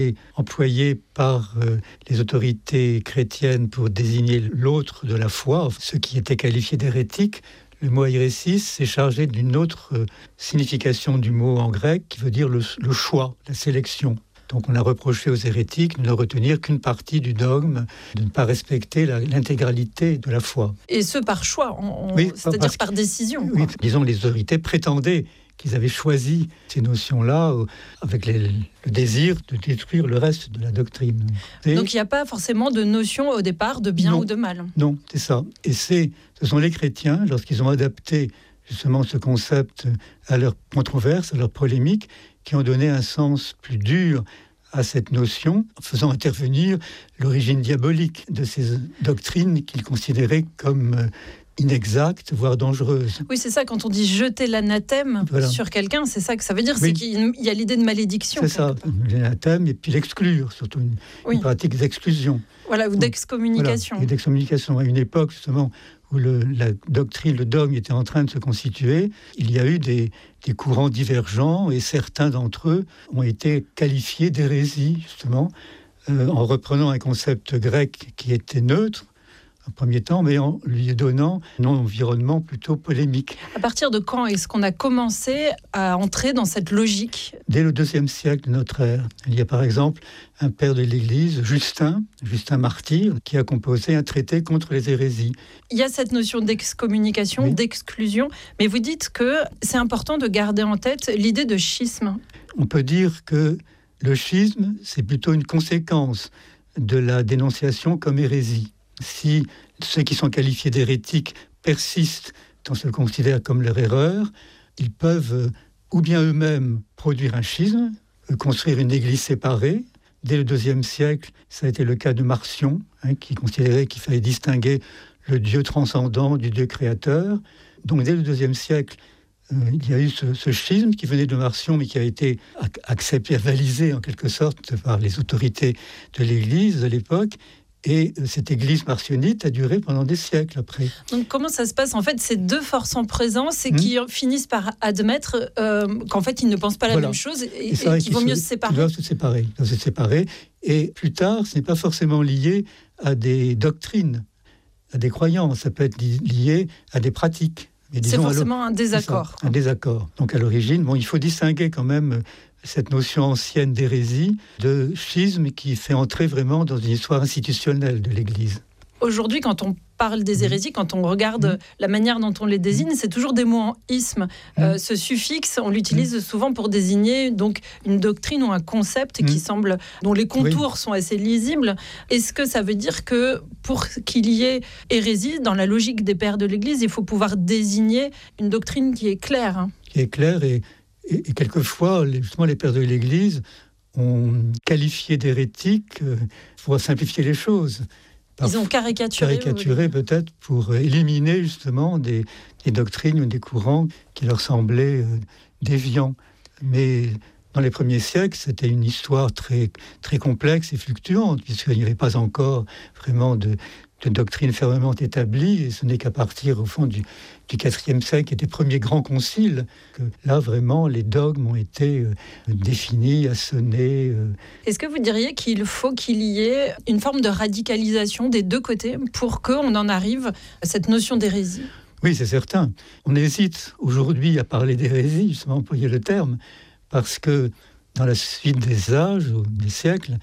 employé par les autorités chrétiennes pour désigner l'autre de la foi, ceux qui étaient qualifiés d'hérétiques. Le mot hérésis s'est chargé d'une autre signification du mot en grec qui veut dire le choix, la sélection. Donc on a reproché aux hérétiques de ne retenir qu'une partie du dogme, de ne pas respecter l'intégralité de la foi. Et ce par choix, c'est-à-dire par décision. Oui, disons les autorités prétendaient qu'ils avaient choisi ces notions-là avec le désir de détruire le reste de la doctrine. Donc il n'y a pas forcément de notion au départ de bien ou de mal. Non, c'est ça. Et ce sont les chrétiens, lorsqu'ils ont adapté justement ce concept à leurs controverses, à leurs polémiques, qui ont donné un sens plus dur à cette notion, en faisant intervenir l'origine diabolique de ces doctrines qu'ils considéraient comme inexactes, voire dangereuses. Oui, c'est ça, quand on dit jeter l'anathème sur quelqu'un, c'est ça que ça veut dire, c'est qu'il y a l'idée de malédiction. C'est ça, l'anathème, et puis l'exclure, surtout une pratique d'exclusion. Voilà, ou d'excommunication. Voilà, et d'excommunication. À une époque, justement, où la doctrine, le dogme était en train de se constituer, il y a eu des courants divergents, et certains d'entre eux ont été qualifiés d'hérésie, justement, en reprenant un concept grec qui était neutre, en premier temps, mais en lui donnant un environnement plutôt polémique. À partir de quand est-ce qu'on a commencé à entrer dans cette logique ? Dès le IIe siècle de notre ère. Il y a par exemple un père de l'Église, Justin martyr, qui a composé un traité contre les hérésies. Il y a cette notion d'excommunication, d'exclusion, mais vous dites que c'est important de garder en tête l'idée de schisme. On peut dire que le schisme, c'est plutôt une conséquence de la dénonciation comme hérésie. Si ceux qui sont qualifiés d'hérétiques persistent dans ce qu'on considère comme leur erreur, ils peuvent ou bien eux-mêmes produire un schisme, construire une église séparée. Dès le IIe siècle, ça a été le cas de Marcion, qui considérait qu'il fallait distinguer le Dieu transcendant du Dieu créateur. Donc dès le IIe siècle, il y a eu ce schisme qui venait de Marcion, mais qui a été accepté, avalisé en quelque sorte par les autorités de l'Église de l'époque. Et cette église marcionite a duré pendant des siècles après. Donc comment ça se passe ? En fait, ces deux forces en présence et qui finissent par admettre qu'en fait, ils ne pensent pas la même chose et qu'il vaut mieux se séparer. Ils doivent se séparer. Et plus tard, ce n'est pas forcément lié à des doctrines, à des croyances. Ça peut être lié à des pratiques. Mais c'est forcément un désaccord. Un désaccord. Donc à l'origine, il faut distinguer quand même cette notion ancienne d'hérésie, de schisme qui fait entrer vraiment dans une histoire institutionnelle de l'Église. Aujourd'hui, quand on parle des hérésies, quand on regarde la manière dont on les désigne, c'est toujours des mots en isme. Ce suffixe, on l'utilise souvent pour désigner donc une doctrine ou un concept qui semble, dont les contours sont assez lisibles. Est-ce que ça veut dire que pour qu'il y ait hérésie, dans la logique des pères de l'Église, il faut pouvoir désigner une doctrine qui est claire ? Qui est claire et quelquefois, justement, les pères de l'Église ont qualifié d'hérétiques pour simplifier les choses. Ils ont caricaturé peut-être pour éliminer justement des doctrines ou des courants qui leur semblaient déviants. Mais dans les premiers siècles, c'était une histoire très, très complexe et fluctuante, puisqu'il n'y avait pas encore vraiment de doctrine fermement établie, et ce n'est qu'à partir, au fond, du IVe siècle et des premiers grands conciles que là, vraiment, les dogmes ont été définis, assonnés. Est-ce que vous diriez qu'il faut qu'il y ait une forme de radicalisation des deux côtés pour qu'on en arrive à cette notion d'hérésie ? Oui, c'est certain. On hésite aujourd'hui à parler d'hérésie, justement, employer le terme, parce que dans la suite des âges, ou des siècles,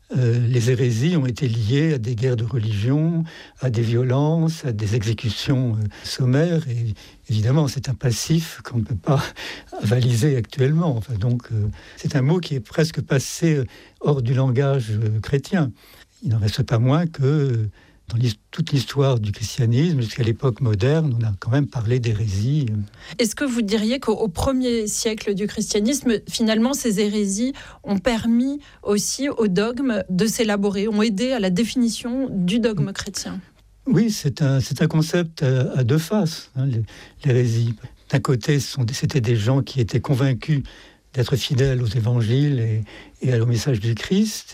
les hérésies ont été liées à des guerres de religion, à des violences, à des exécutions sommaires. Et évidemment, c'est un passif qu'on ne peut pas avaliser actuellement. Enfin, donc, c'est un mot qui est presque passé hors du langage chrétien. Il n'en reste pas moins que dans toute l'histoire du christianisme, jusqu'à l'époque moderne, on a quand même parlé d'hérésie. Est-ce que vous diriez qu'au premier siècle du christianisme, finalement, ces hérésies ont permis aussi au dogme de s'élaborer, ont aidé à la définition du dogme chrétien ? Oui, c'est un concept à deux faces, l'hérésie. D'un côté, c'était des gens qui étaient convaincus d'être fidèles aux évangiles et au message du Christ,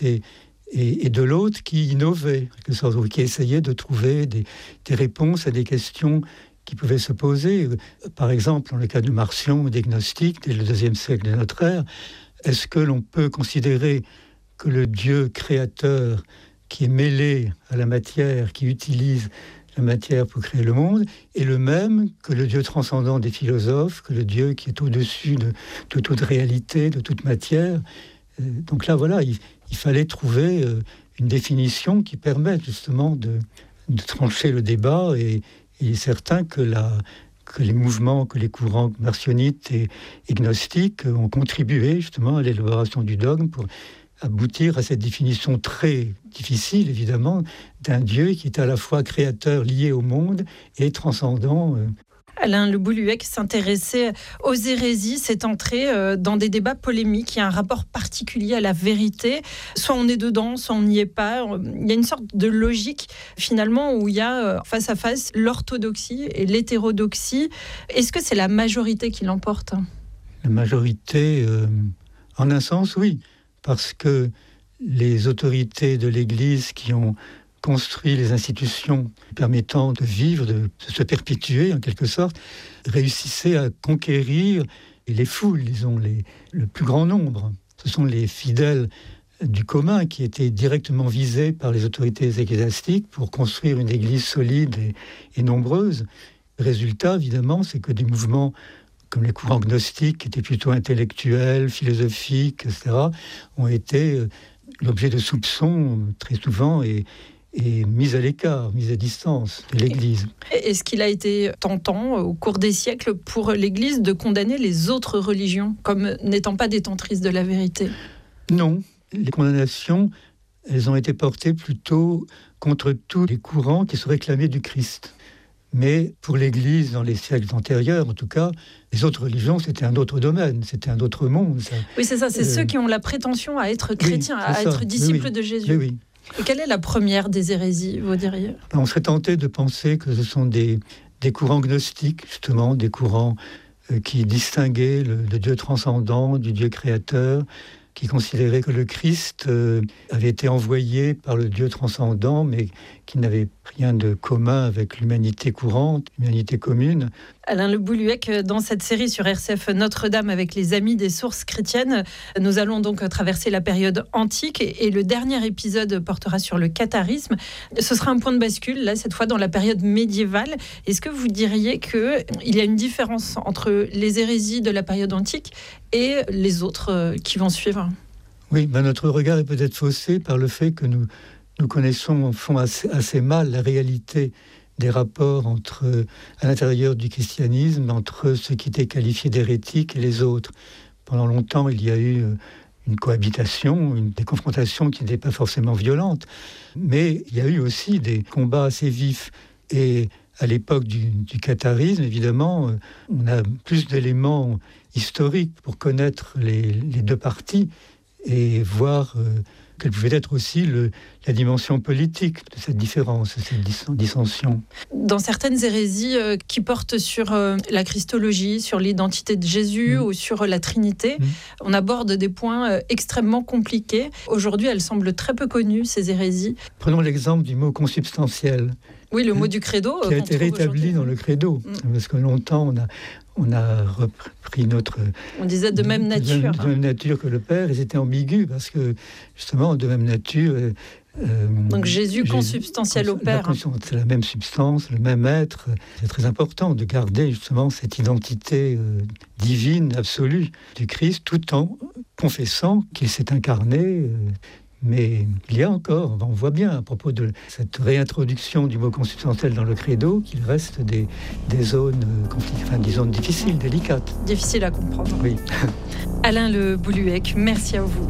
et de l'autre qui innovait, qui essayait de trouver des réponses à des questions qui pouvaient se poser. Par exemple, dans le cas de Marcion ou des gnostiques, dès le IIe siècle de notre ère, est-ce que l'on peut considérer que le Dieu créateur qui est mêlé à la matière, qui utilise la matière pour créer le monde, est le même que le Dieu transcendant des philosophes, que le Dieu qui est au-dessus de toute réalité, de toute matière. Donc là, voilà, il fallait trouver une définition qui permette justement de trancher le débat, et il est certain que les mouvements, que les courants marcionites et gnostiques ont contribué justement à l'élaboration du dogme pour aboutir à cette définition très difficile, évidemment, d'un Dieu qui est à la fois créateur lié au monde et transcendant. Alain Le Bouluec s'intéressait aux hérésies, c'est entrer dans des débats polémiques. Il y a un rapport particulier à la vérité. Soit on est dedans, soit on n'y est pas. Il y a une sorte de logique, finalement, où il y a face à face l'orthodoxie et l'hétérodoxie. Est-ce que c'est la majorité qui l'emporte ? La majorité, en un sens, oui. Parce que les autorités de l'Église qui ont construit les institutions permettant de vivre, de se perpétuer en quelque sorte, réussissaient à conquérir les foules, disons, le plus grand nombre. Ce sont les fidèles du commun qui étaient directement visés par les autorités ecclésiastiques pour construire une Église solide et nombreuse. Le résultat, évidemment, c'est que des mouvements comme les courants gnostiques, qui étaient plutôt intellectuels, philosophiques, etc., ont été l'objet de soupçons très souvent et mis à l'écart, mis à distance de l'Église. Est-ce qu'il a été tentant, au cours des siècles, pour l'Église de condamner les autres religions comme n'étant pas détentrices de la vérité ? Non. Les condamnations, elles ont été portées plutôt contre tous les courants qui se réclamaient du Christ. Mais pour l'Église, dans les siècles antérieurs, en tout cas, les autres religions, c'était un autre domaine, c'était un autre monde. Ça. Oui, c'est ça, c'est ceux qui ont la prétention à être chrétiens, à être disciples de Jésus. Oui. Et quelle est la première des hérésies, vous diriez ? On serait tenté de penser que ce sont des courants gnostiques, justement, des courants qui distinguaient le Dieu transcendant du Dieu créateur, qui considérait que le Christ avait été envoyé par le Dieu transcendant, mais qui n'avait rien de commun avec l'humanité courante, l'humanité commune. Alain Le Bouluec, dans cette série sur RCF Notre-Dame avec les Amis des sources chrétiennes, nous allons donc traverser la période antique et le dernier épisode portera sur le catharisme. Ce sera un point de bascule, là, cette fois dans la période médiévale. Est-ce que vous diriez qu'il y a une différence entre les hérésies de la période antique et les autres qui vont suivre ? Oui, notre regard est peut-être faussé par le fait que nous connaissons au fond assez mal la réalité des rapports à l'intérieur du christianisme, entre ceux qui étaient qualifiés d'hérétiques et les autres. Pendant longtemps, il y a eu une cohabitation, des confrontations qui n'étaient pas forcément violentes, mais il y a eu aussi des combats assez vifs. Et à l'époque du catharisme, évidemment, on a plus d'éléments historiques pour connaître les deux parties et voir quelle pouvait être aussi la dimension politique de cette différence, de cette dissension. Dans certaines hérésies qui portent sur la christologie, sur l'identité de Jésus ou sur la Trinité, on aborde des points extrêmement compliqués. Aujourd'hui, elles semblent très peu connues, ces hérésies. Prenons l'exemple du mot consubstantiel. Oui, le mot du credo. Qui a été rétabli dans le credo. Parce que longtemps, on a repris notre... On disait de même nature. De même nature que le Père, et c'était ambigu, parce que, justement, de même nature... Donc Jésus consubstantiel au Père. C'est la même substance, le même être. C'est très important de garder, justement, cette identité divine, absolue du Christ, tout en confessant qu'il s'est incarné... Mais il y a encore, on voit bien à propos de cette réintroduction du mot consubstantiel dans le credo qu'il reste des zones, des zones difficiles, délicates. Difficiles à comprendre. Oui. Alain Le Bouluec, merci à vous.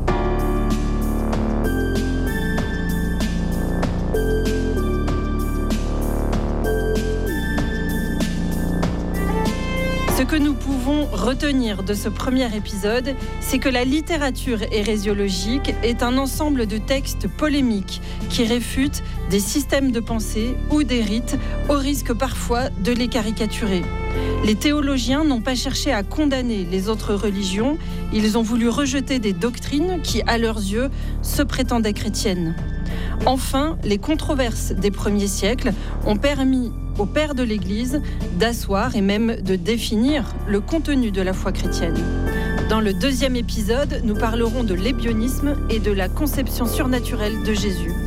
Ce que nous pouvons retenir de ce premier épisode, c'est que la littérature hérésiologique est un ensemble de textes polémiques qui réfutent des systèmes de pensée ou des rites, au risque parfois de les caricaturer. Les théologiens n'ont pas cherché à condamner les autres religions, ils ont voulu rejeter des doctrines qui, à leurs yeux, se prétendaient chrétiennes. Enfin, les controverses des premiers siècles ont permis aux pères de l'Église d'asseoir et même de définir le contenu de la foi chrétienne. Dans le 2e épisode, nous parlerons de l'ébionisme et de la conception surnaturelle de Jésus.